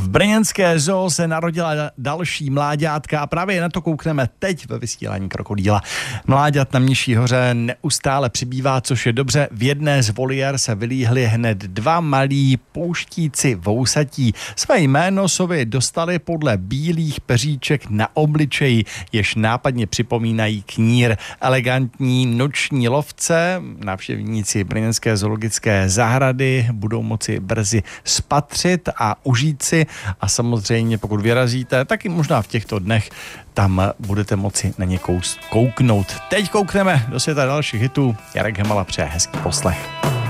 brněnské zoo se narodila další mláďátka a právě na to koukneme teď ve vysílání Krokodýla. Mláďat na Mniší hoře neustále přibývá, což je dobře. V jedné z voliér se vylíhli hned dva malí pouštíci vousatí. Své jméno sobě dostali podle bílých peříček na obličeji, jež nápadně připomínají knír. Elegantní noční lovce, návštěvníci brněnské zoologické zahrady budou moci brzy spatřit a užít si a samozřejmě pokud vyrazíte, taky možná v těchto dnech tam budete moci na ně kouknout. Teď koukneme do světa dalších hitů. Jarek Hemala přeje hezký poslech.